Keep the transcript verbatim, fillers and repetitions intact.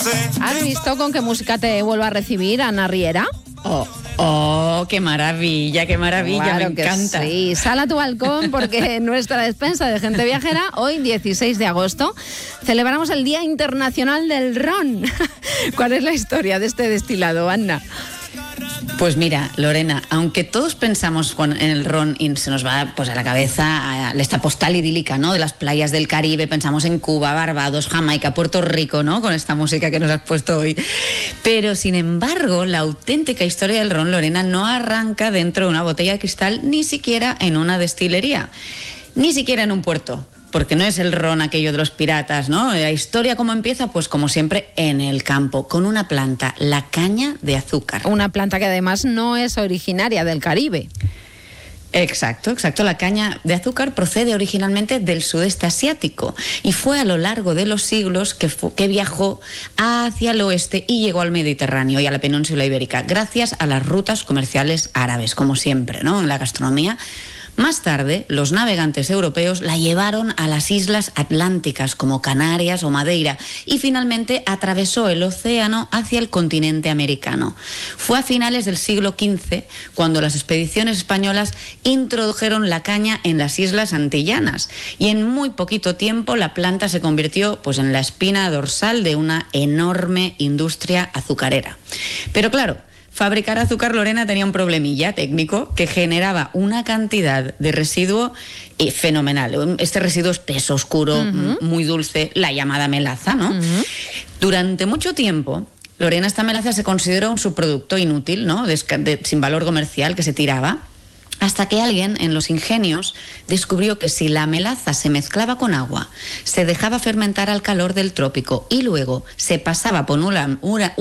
¿Has visto con qué música te vuelvo a recibir, Ana Riera? Oh, oh, qué maravilla, qué maravilla, claro me que encanta. Sí, sal a tu balcón porque en nuestra despensa de Gente Viajera, hoy dieciséis de agosto, celebramos el Día Internacional del Ron. ¿Cuál es la historia de este destilado, Ana? Pues mira, Lorena, aunque todos pensamos en el ron y se nos va pues a la cabeza a esta postal idílica, ¿no?, de las playas del Caribe, pensamos en Cuba, Barbados, Jamaica, Puerto Rico, ¿no?, con esta música que nos has puesto hoy. Pero, sin embargo, la auténtica historia del ron, Lorena, no arranca dentro de una botella de cristal, ni siquiera en una destilería, ni siquiera en un puerto. Porque no es el ron aquello de los piratas, ¿no? La historia, ¿cómo empieza? Pues como siempre, en el campo, con una planta, la caña de azúcar. Una planta que además no es originaria del Caribe. Exacto, exacto. La caña de azúcar procede originalmente del sudeste asiático y fue a lo largo de los siglos que, fue, que viajó hacia el oeste y llegó al Mediterráneo y a la península ibérica, gracias a las rutas comerciales árabes, como siempre, ¿no?, en la gastronomía. Más tarde, los navegantes europeos la llevaron a las islas atlánticas como Canarias o Madeira y finalmente atravesó el océano hacia el continente americano. Fue a finales del siglo quince cuando las expediciones españolas introdujeron la caña en las islas antillanas y en muy poquito tiempo la planta se convirtió pues, en la espina dorsal de una enorme industria azucarera. Pero claro, fabricar azúcar, Lorena, tenía un problemilla técnico que generaba una cantidad de residuo eh, fenomenal. Este residuo espeso, oscuro, uh-huh. muy dulce, la llamada melaza, ¿no? Uh-huh. Durante mucho tiempo, Lorena, esta melaza se consideró un subproducto inútil, ¿no?, de, de, sin valor comercial, que se tiraba. Hasta que alguien en los ingenios descubrió que si la melaza se mezclaba con agua, se dejaba fermentar al calor del trópico y luego se pasaba por una, una